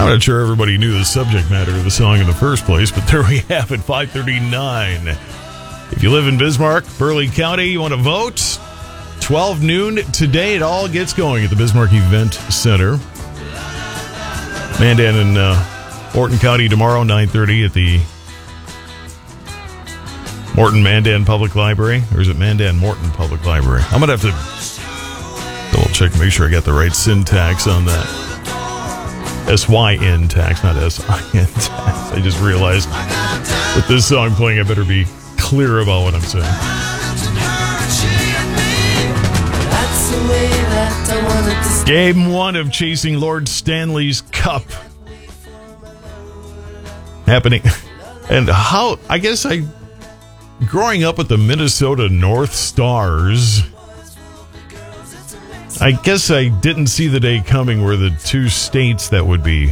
I'm not sure everybody knew the subject matter of the song in the first place, but there we have it, 5:39. If you live in Bismarck, Burleigh County, you want to vote? 12 noon today, it all gets going at the Bismarck Event Center. Mandan and Morton County tomorrow, 9:30 at the Morton Mandan Public Library. Or is it Mandan Morton Public Library? I'm going to have to double check, make sure I got the right syntax on that. S-Y-N tax, not S-I-N tax. I just realized with this song playing, I better be clear about what I'm saying. Game 1 of Chasing Lord Stanley's Cup happening. And how, I guess growing up with the Minnesota North Stars, I guess I didn't see the day coming where the two states that would be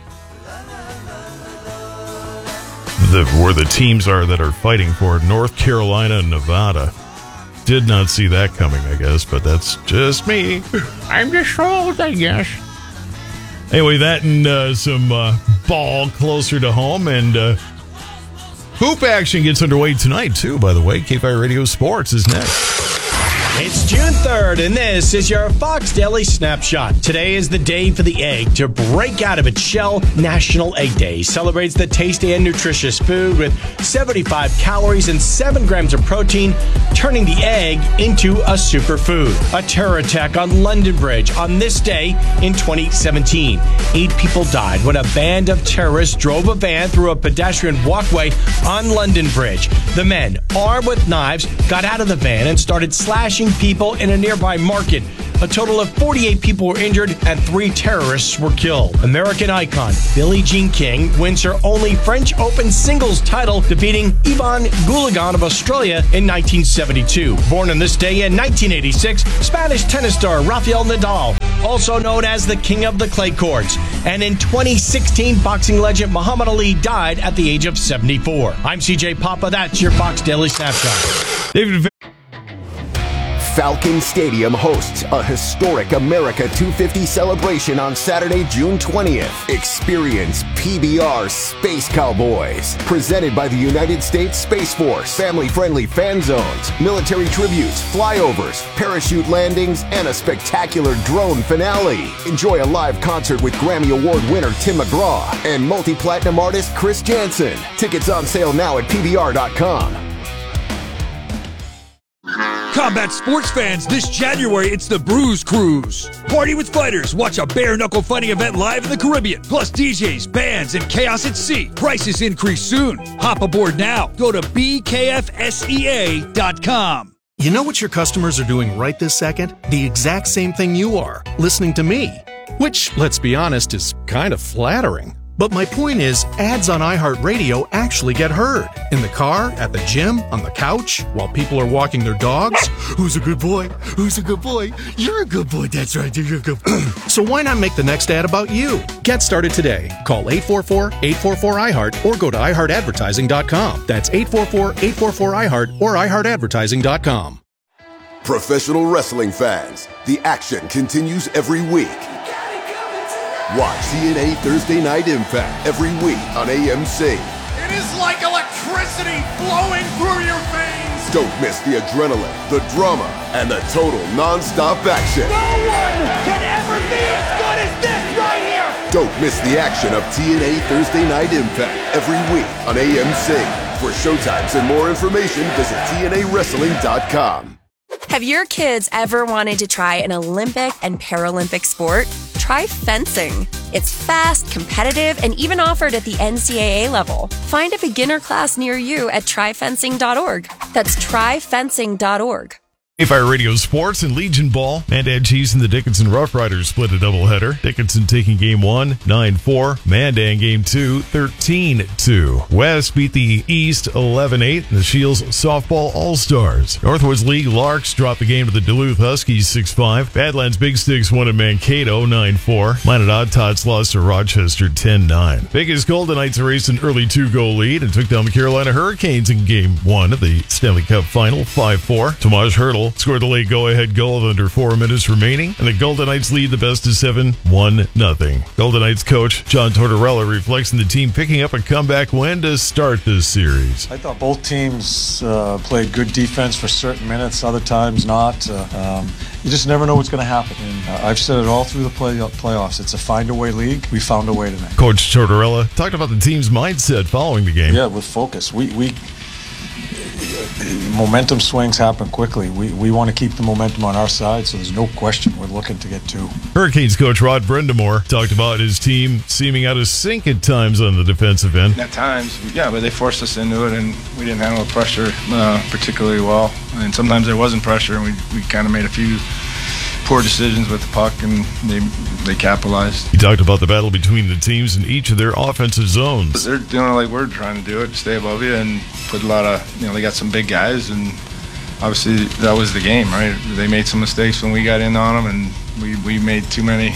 where the teams are that are fighting for it, North Carolina and Nevada. Did not see that coming, I guess, but that's just me. I'm just old, I guess. Anyway, that and some ball closer to home, and hoop action gets underway tonight, too, by the way. KFI Radio Sports is next. It's June 3rd, and this is your Fox Daily Snapshot. Today is the day for the egg to break out of its shell. National Egg Day celebrates the tasty and nutritious food with 75 calories and 7 grams of protein, turning the egg into a superfood. A terror attack on London Bridge on this day in 2017. 8 people died when a band of terrorists drove a van through a pedestrian walkway on London Bridge. The men, armed with knives, got out of the van and started slashing people in a nearby market. A total of 48 people were injured and 3 terrorists were killed. American icon Billie Jean King wins her only French Open singles title, defeating Yvonne Goolagong of Australia in 1972. Born on this day in 1986, Spanish tennis star Rafael Nadal, also known as the King of the Clay Courts. And in 2016, boxing legend Muhammad Ali died at the age of 74. I'm CJ Papa. That's your Fox Daily Snapshot. David Falcon Stadium hosts a historic America 250 celebration on Saturday, June 20th. Experience PBR Space Cowboys, presented by the United States Space Force. Family-friendly fan zones, military tributes, flyovers, parachute landings, and a spectacular drone finale. Enjoy a live concert with Grammy Award winner Tim McGraw and multi-platinum artist Chris Jansen. Tickets on sale now at PBR.com. Combat sports fans, this January it's the Bruise Cruise. Party with fighters, watch a bare-knuckle fighting event live in the Caribbean, plus DJs, bands, and chaos at sea. Prices increase soon. Hop aboard now. Go to bkfsea.com. You know what your customers are doing right this second? The exact same thing you are, listening to me. Which, let's be honest, is kind of flattering. But my point is, ads on iHeartRadio actually get heard. In the car, at the gym, on the couch, while people are walking their dogs. Who's a good boy? Who's a good boy? You're a good boy, that's right, you're a good boy. So why not make the next ad about you? Get started today. Call 844-844-iHeart or go to iHeartAdvertising.com. That's 844-844-iHeart or iHeartAdvertising.com. Professional wrestling fans, the action continues every week. Watch TNA Thursday Night Impact every week on AMC. It is like electricity flowing through your veins. Don't miss the adrenaline, the drama, and the total non-stop action. No one can ever be as good as this right here. Don't miss the action of TNA Thursday Night Impact every week on AMC. For showtimes and more information, visit TNAWrestling.com. Have your kids ever wanted to try an Olympic and Paralympic sport? Try fencing. It's fast, competitive, and even offered at the NCAA level. Find a beginner class near you at tryfencing.org. That's tryfencing.org. KFI Radio Sports and Legion Ball. Mandan Chiefs and the Dickinson Rough Riders split a doubleheader. Dickinson taking game 1, 9-4. Mandan game 2, 13-2. West beat the East 11-8. And the Shields Softball All-Stars. Northwoods League Larks dropped the game to the Duluth Huskies 6-5. Badlands Big Sticks won in Mankato 9-4. Minot Odd Tots lost to Rochester 10-9. Vegas Golden Knights raced an early 2-goal lead and took down the Carolina Hurricanes in game 1 of the Stanley Cup Final 5-4. Tomas Hertl Campbell scored the late go-ahead goal with under 4 minutes remaining, and the Golden Knights lead the best-of-7, 1-0. Golden Knights coach John Tortorella reflects on the team picking up a comeback win to start this series. I thought both teams played good defense for certain minutes, other times not. You just never know what's going to happen. And I've said it all through the playoffs. It's a find-a-way league. We found a way tonight. Coach Tortorella talked about the team's mindset following the game. Yeah, with focus. We momentum swings happen quickly. We want to keep the momentum on our side, so there's no question we're looking to get two. Hurricanes coach Rod Brindamore talked about his team seeming out of sync at times on the defensive end. At times, yeah, but they forced us into it, and we didn't handle the pressure particularly well. And sometimes there wasn't pressure, and we kind of made a few poor decisions with the puck, and they capitalized. He talked about the battle between the teams in each of their offensive zones. They're doing it like we're trying to do it, stay above you, and put a lot of, they got some big guys, and obviously that was the game, right? They made some mistakes when we got in on them, and we made too many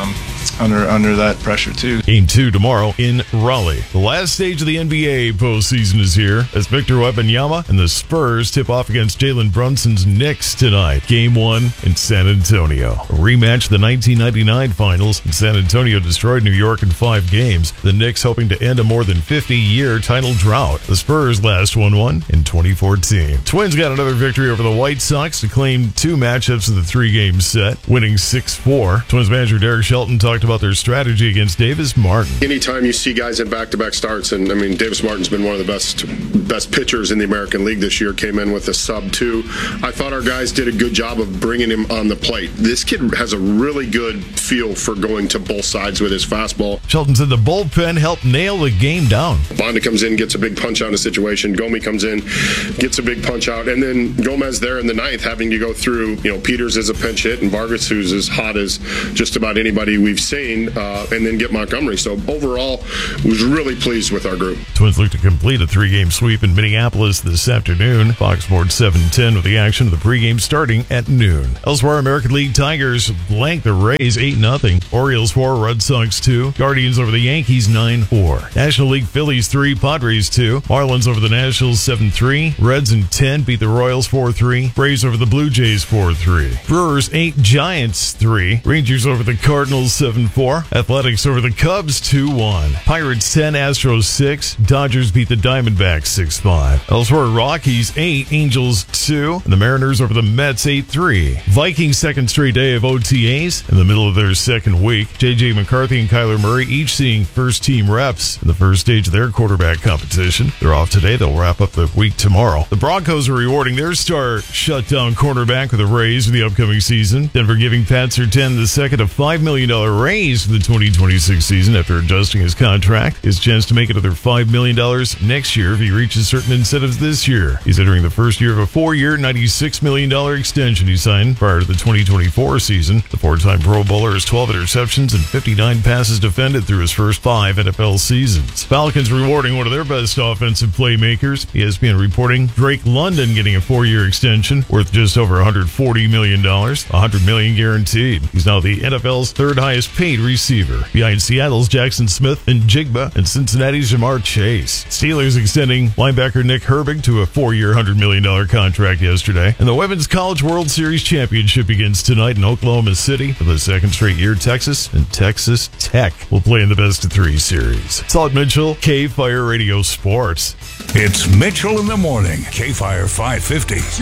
under that pressure too. Game 2 tomorrow in Raleigh. The last stage of the NBA postseason is here as Victor Wembanyama and the Spurs tip off against Jalen Brunson's Knicks tonight. Game 1 in San Antonio. A rematch of the 1999 finals. San Antonio destroyed New York in 5 games. The Knicks hoping to end a more than 50-year title drought. The Spurs last won one in 2014. Twins got another victory over the White Sox to claim 2 matchups of the 3-game set, winning 6-4. Twins manager Derek Shelton talked about their strategy against Davis Martin. Anytime you see guys in back-to-back starts, and I mean, Davis Martin's been one of the best pitchers in the American League this year, came in with a sub-2. I thought our guys did a good job of bringing him on the plate. This kid has a really good feel for going to both sides with his fastball. Shelton said the bullpen helped nail the game down. Bonda comes in, gets a big punch out of the situation. Gomi comes in, gets a big punch out, and then Gomez there in the 9th having to go through, Peters is a pinch hit, and Vargas, who's as hot as just about anybody we've seen, and then get Montgomery. So overall, was really pleased with our group. Twins look to complete a 3-game sweep in Minneapolis this afternoon. Fox Sports 710 with the action of the pregame starting at noon. Elsewhere, American League Tigers blank the Rays 8-0. Orioles 4, Red Sox 2. Guardians over the Yankees 9-4. National League Phillies 3, Padres 2. Marlins over the Nationals 7-3. Reds in 10 beat the Royals 4-3. Braves over the Blue Jays 4-3. Brewers 8, Giants 3. Rangers over the Cardinals 7-4. Athletics over the Cubs 2-1. Pirates 10, Astros 6. Dodgers beat the Diamondbacks 6-5. Elsewhere, Rockies 8, Angels 2. And the Mariners over the Mets 8-3. Vikings second straight day of OTAs in the middle of their second week. J.J. McCarthy and Kyler Murray each seeing first-team reps in the first stage of their quarterback competition. They're off today. They'll wrap up the week tomorrow. The Broncos are rewarding their star shutdown cornerback with a raise for the upcoming season. Denver giving Pat Surtain II a $5 million raise for the 2026 season after adjusting his contract. His chance to make another $5 million next year if he reaches certain incentives this year. He's entering the first year of a 4-year, $96 million extension he signed prior to the 2024 season. The 4-time Pro Bowler has 12 interceptions and 59 passes defended through his first 5 NFL seasons. Falcons rewarding one of their best offensive playmakers. ESPN reporting Drake London getting a 4-year extension worth just over $140 million, $100 million guaranteed. He's now the NFL's 3rd highest paid receiver, behind Seattle's Jackson Smith and Jigba and Cincinnati's Jamar Chase. Steelers extending linebacker Nick Herbig to a 4-year, $100 million contract yesterday. And the Women's College World Series Championship begins tonight in Oklahoma City. For the 2nd straight year, Texas and Texas Tech will play in the best-of-3 series. Salt Mitchell, K-Fire Radio Sports. It's Mitchell in the Morning, K-Fire 550.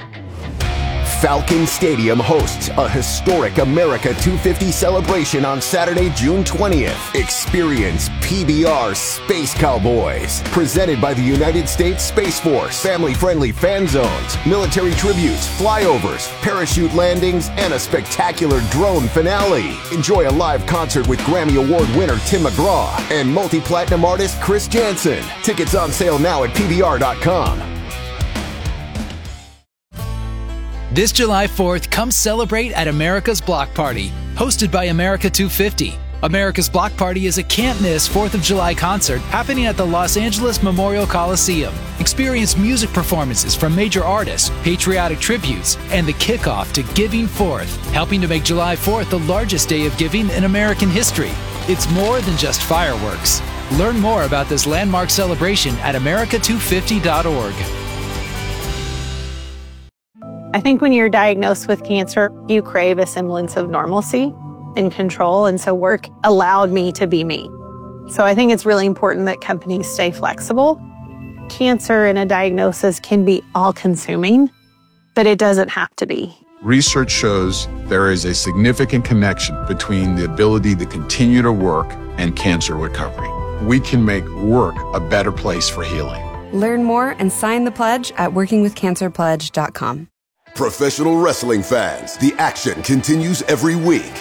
Falcon Stadium hosts a historic America 250 celebration on Saturday, June 20th. Experience PBR Space Cowboys, presented by the United States Space Force. Family-friendly fan zones, military tributes, flyovers, parachute landings, and a spectacular drone finale. Enjoy a live concert with Grammy Award winner Tim McGraw and multi-platinum artist Chris Jansen. Tickets on sale now at PBR.com. This July 4th, come celebrate at America's Block Party, hosted by America 250. America's Block Party is a can't-miss 4th of July concert happening at the Los Angeles Memorial Coliseum. Experience music performances from major artists, patriotic tributes, and the kickoff to Giving Forth, helping to make July 4th the largest day of giving in American history. It's more than just fireworks. Learn more about this landmark celebration at america250.org. I think when you're diagnosed with cancer, you crave a semblance of normalcy and control. And so work allowed me to be me. So I think it's really important that companies stay flexible. Cancer and a diagnosis can be all-consuming, but it doesn't have to be. Research shows there is a significant connection between the ability to continue to work and cancer recovery. We can make work a better place for healing. Learn more and sign the pledge at workingwithcancerpledge.com. Professional wrestling fans, the action continues every week.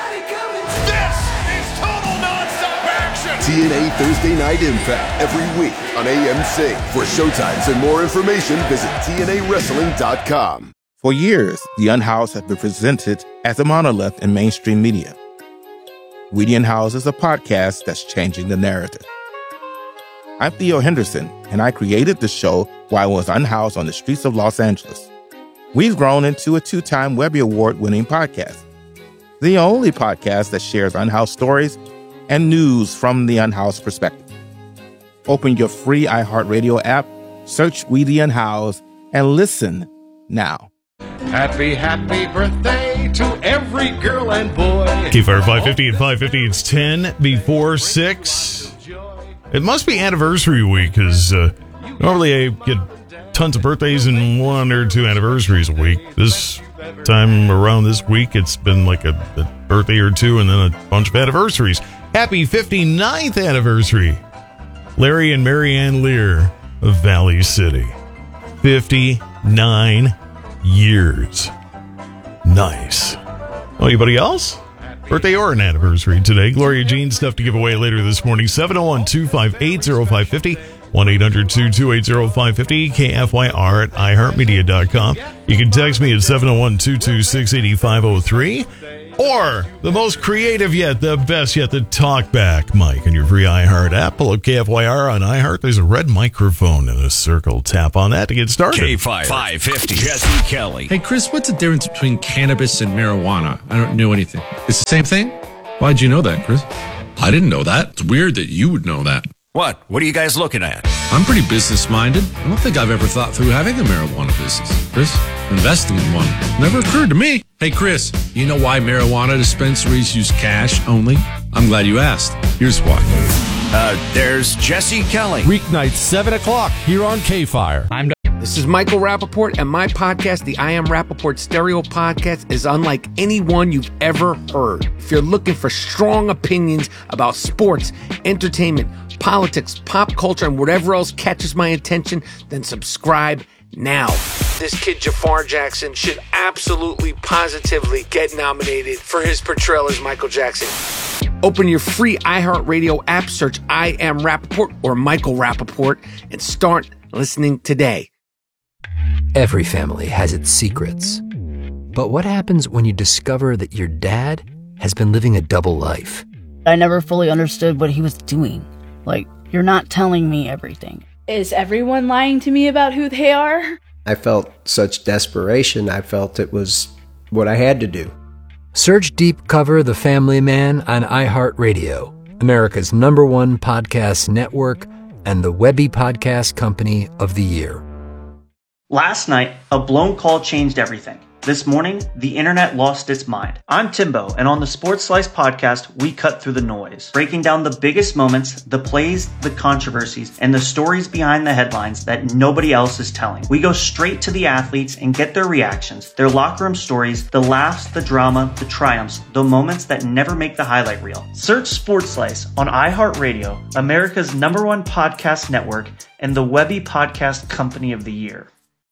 TNA Thursday Night Impact every week on AMC. For showtimes and more information, visit TNAWrestling.com. For years, The Unhoused has been presented as a monolith in mainstream media. We The Unhoused is a podcast that's changing the narrative. I'm Theo Henderson, and I created the show while I was unhoused on the streets of Los Angeles. We've grown into a 2-time Webby Award-winning podcast. The only podcast that shares unhoused stories and news from the unhoused perspective. Open your free iHeartRadio app, search We The Unhoused, and listen now. Happy birthday to every girl and boy. KFire 550 and 550. It's 10 before 6. It must be anniversary week because normally I get tons of birthdays and 1 or 2 anniversaries a week. This time around this week, it's been like a birthday or 2 and then a bunch of anniversaries. Happy 59th anniversary, Larry and Marianne Lear of Valley City. 59 years. Nice. Oh, anybody else? Birthday or an anniversary today. Gloria Jean, stuff to give away later this morning. 701-258-0550. 1-800-228-0550. KFYR at iHeartMedia.com. You can text me at 701-226-8503. Or, the most creative yet, the best yet, the Talkback mic in your free iHeart app. Pull up KFYR on iHeart. There's a red microphone in a circle. Tap on that to get started. KFire 550. Jesse Kelly. Hey, Chris, what's the difference between cannabis and marijuana? I don't know anything. It's the same thing? Why'd you know that, Chris? I didn't know that. It's weird that you would know that. What? What are you guys looking at? I'm pretty business-minded. I don't think I've ever thought through having a marijuana business. Chris, investing in one never occurred to me. Hey, Chris, you know why marijuana dispensaries use cash only? I'm glad you asked. Here's why. There's Jesse Kelly. Weeknights, 7 o'clock here on KFire. This is Michael Rappaport, and my podcast, the I Am Rappaport Stereo Podcast, is unlike any one you've ever heard. If you're looking for strong opinions about sports, entertainment, politics, pop culture, and whatever else catches my attention, then subscribe now. This kid Jafar Jackson should absolutely, positively get nominated for his portrayal as Michael Jackson. Open your free iHeartRadio app, search I Am Rappaport or Michael Rappaport, and start listening today. Every family has its secrets. But what happens when you discover that your dad has been living a double life? I never fully understood what he was doing. Like, you're not telling me everything. Is everyone lying to me about who they are? I felt such desperation. I felt it was what I had to do. Search Deep Cover The Family Man on iHeartRadio, America's #1 podcast network and the Webby Podcast Company of the Year. Last night, a blown call changed everything. This morning, the internet lost its mind. I'm Timbo, and on the Sports Slice podcast, we cut through the noise, breaking down the biggest moments, the plays, the controversies, and the stories behind the headlines that nobody else is telling. We go straight to the athletes and get their reactions, their locker room stories, the laughs, the drama, the triumphs, the moments that never make the highlight reel. Search Sports Slice on iHeartRadio, America's #1 podcast network, and the Webby Podcast Company of the Year.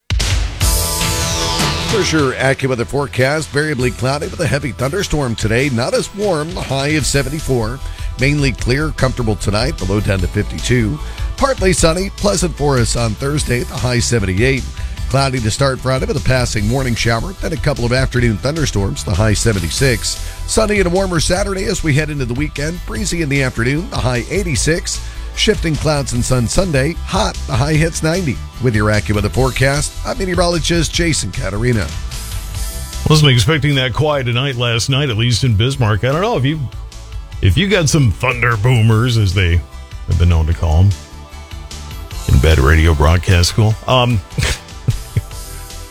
Here's your AccuWeather forecast. Variably cloudy with a heavy thunderstorm today. Not as warm, the high of 74. Mainly clear, comfortable tonight, the low down to 52. Partly sunny, pleasant for us on Thursday, the high 78. Cloudy to start Friday with a passing morning shower, then a couple of afternoon thunderstorms, the high 76. Sunny and a warmer Saturday as we head into the weekend. Breezy in the afternoon, the high 86. Shifting clouds and sun Sunday. Hot, the high hits 90. With your AccuWeather forecast, I'm meteorologist Jason Caterina. Wasn't expecting that quiet tonight last night, at least in Bismarck. I don't know if you got some thunder boomers, as they have been known to call them, in bad radio broadcast school.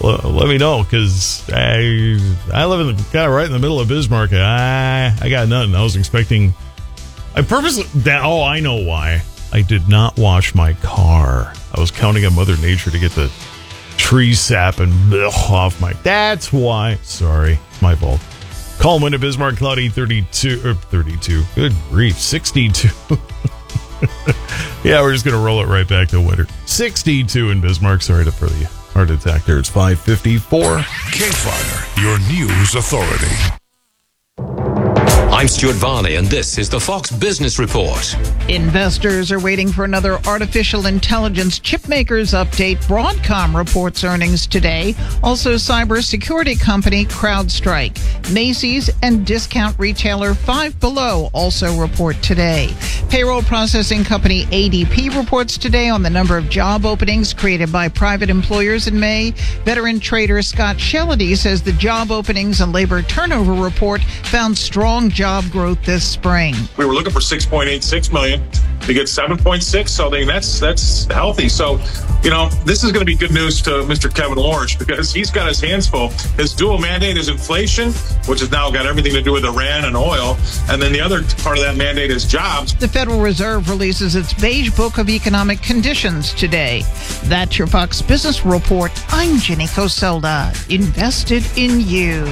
let me know, because I live in kind of right in the middle of Bismarck. I got nothing. I was expecting. I purposely. I know why. I did not wash my car. I was counting on Mother Nature to get the tree sap and off my. That's why. Sorry, my fault. Calm wind at Bismarck, cloudy 32. Good grief, 62. Yeah, we're just going to roll it right back to winter. 62 in Bismarck. Sorry for the heart attack there. It's 5:54. K-Fire, your news authority. I'm Stuart Varney, and this is the Fox Business Report. Investors are waiting for another artificial intelligence chipmakers update. Broadcom reports earnings today. Also, cybersecurity company CrowdStrike. Macy's and discount retailer Five Below also report today. Payroll processing company ADP reports today on the number of job openings created by private employers in May. Veteran trader Scott Shellady says the job openings and labor turnover report found strong job growth this spring. We were looking for 6.86 million. We get 7.6, so I think that's healthy. So, this is going to be good news to Mr. Kevin Lorch, because he's got his hands full. His dual mandate is inflation, which has now got everything to do with Iran and oil. And then the other part of that mandate is jobs. The Federal Reserve releases its Beige Book of Economic Conditions today. That's your Fox Business Report. I'm Jenny Coselda. Invested in you.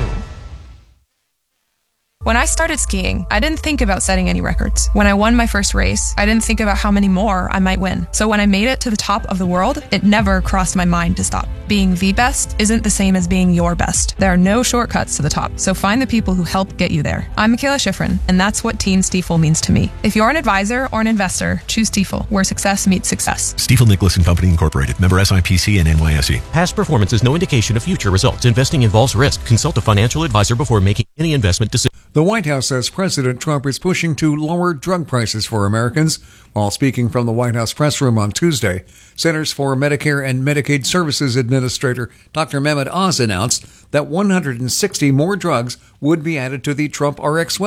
When I started skiing, I didn't think about setting any records. When I won my first race, I didn't think about how many more I might win. So when I made it to the top of the world, it never crossed my mind to stop. Being the best isn't the same as being your best. There are no shortcuts to the top, so find the people who help get you there. I'm Michaela Schifrin, and that's what Team Stiefel means to me. If you're an advisor or an investor, choose Stiefel, where success meets success. Stiefel Nicholas and Company Incorporated, member SIPC and NYSE. Past performance is no indication of future results. Investing involves risk. Consult a financial advisor before making any investment decision. The White House says President Trump is pushing to lower drug prices for Americans. While speaking from the White House press room on Tuesday, Centers for Medicare and Medicaid Services Administrator Dr. Mehmet Oz announced that 160 more drugs would be added to the Trump RX